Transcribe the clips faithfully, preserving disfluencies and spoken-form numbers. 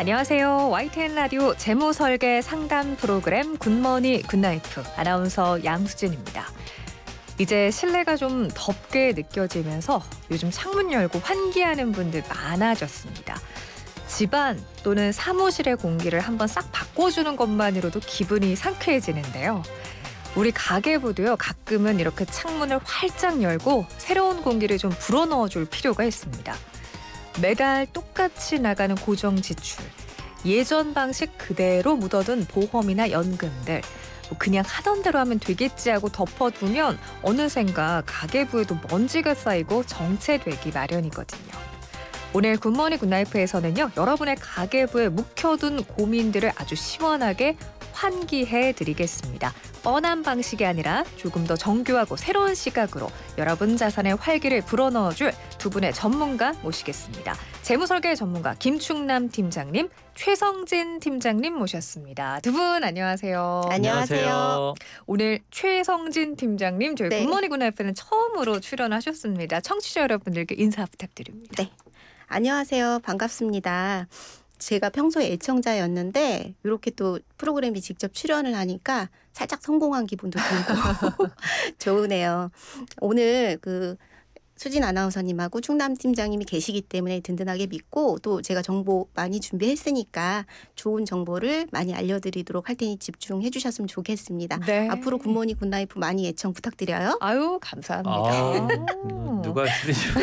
안녕하세요. 와이티엔 라디오 재무설계 상담 프로그램 굿머니 굿나이프 아나운서 양수진입니다. 이제 실내가 좀 덥게 느껴지면서 요즘 창문 열고 환기하는 분들 많아졌습니다. 집안 또는 사무실의 공기를 한번 싹 바꿔주는 것만으로도 기분이 상쾌해지는데요. 우리 가계부도요, 가끔은 이렇게 창문을 활짝 열고 새로운 공기를 좀 불어넣어줄 필요가 있습니다. 매달 똑같이 나가는 고정 지출, 예전 방식 그대로 묻어둔 보험이나 연금들, 뭐 그냥 하던 대로 하면 되겠지 하고 덮어두면 어느샌가 가계부에도 먼지가 쌓이고 정체되기 마련이거든요. 오늘 굿모닝 굿나이프에서는요, 여러분의 가계부에 묵혀둔 고민들을 아주 시원하게 환기해 드리겠습니다. 뻔한 방식이 아니라 조금 더 정교하고 새로운 시각으로 여러분 자산의 활기를 불어넣어줄 두 분의 전문가 모시겠습니다. 재무설계 전문가 김충남 팀장님, 최성진 팀장님 모셨습니다. 두 분 안녕하세요. 안녕하세요. 오늘 최성진 팀장님, 저희 네. 굿모닝 굿나이프는 처음으로 출연하셨습니다. 청취자 여러분들께 인사 부탁드립니다. 네. 안녕하세요. 반갑습니다. 제가 평소에 애청자였는데 이렇게 또 프로그램에 직접 출연을 하니까 살짝 성공한 기분도 들고 좋으네요. 오늘 그 수진 아나운서님하고 충남 팀장님이 계시기 때문에 든든하게 믿고, 또 제가 정보 많이 준비했으니까 좋은 정보를 많이 알려드리도록 할 테니 집중해 주셨으면 좋겠습니다. 네. 앞으로 굿모닝 굿나이프 많이 애청 부탁드려요. 아유, 감사합니다. 아, 누가 쓰시죠?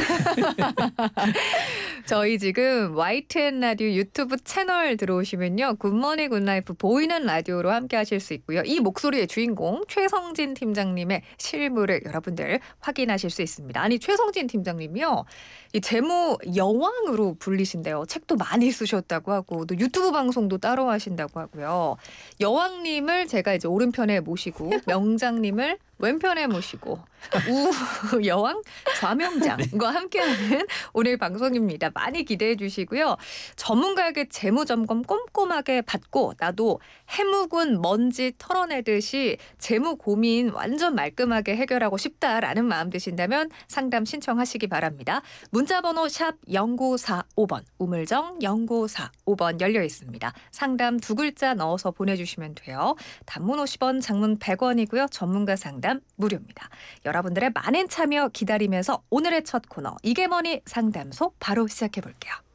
저희 지금 와이티엔 라디오 유튜브 채널 들어오시면요, 굿모닝 굿라이프 보이는 라디오로 함께 하실 수 있고요. 이 목소리의 주인공 최성진 팀장님의 실물을 여러분들 확인하실 수 있습니다. 아니, 최성진 팀장님이요, 이 재무 여왕으로 불리신데요. 책도 많이 쓰셨다고 하고 또 유튜브 방송도 따로 하신다고 하고요. 여왕님을 제가 이제 오른편에 모시고 명장님을 왼편에 모시고 우 여왕 좌명장과 함께하는 오늘 방송입니다. 많이 기대해 주시고요. 전문가에게 재무점검 꼼꼼하게 받고 나도 해묵은 먼지 털어내듯이 재무 고민 완전 말끔하게 해결하고 싶다라는 마음 드신다면 상담 신청하시기 바랍니다. 문자번호 샵 영구사오 번, 우물정 영구사오 번 열려 있습니다. 상담 두 글자 넣어서 보내주시면 돼요. 단문 오십 원, 장문 백 원이고요. 전문가 상담 무료입니다. 여러분들의 많은 참여 기다리면서 오늘의 첫 코너 이게 뭐니 상담소 바로 시작해 볼게요.